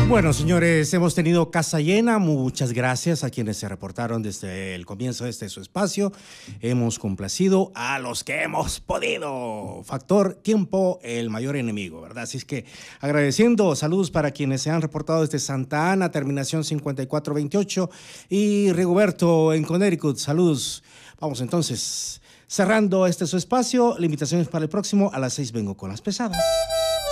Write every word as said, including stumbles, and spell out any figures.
Bueno, señores, hemos tenido casa llena. Muchas gracias a quienes se reportaron desde el comienzo de este su espacio. Hemos complacido a los que hemos podido. Factor tiempo, el mayor enemigo, ¿verdad? Así es que agradeciendo, saludos para quienes se han reportado desde Santa Ana, terminación cincuenta y cuatro veintiocho, y Rigoberto en Connecticut. Saludos. Vamos entonces cerrando este su espacio. La invitación es para el próximo. A las seis vengo con las pesadas.